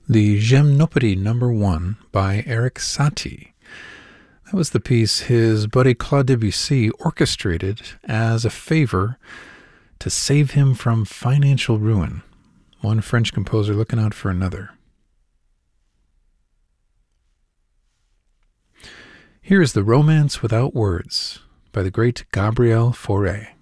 The Gymnopédie No. 1 by Erik Satie. That was the piece his buddy Claude Debussy orchestrated as a favor to save him from financial ruin. One French composer looking out for another. Here is The Romance Without Words by the great Gabriel Fauré.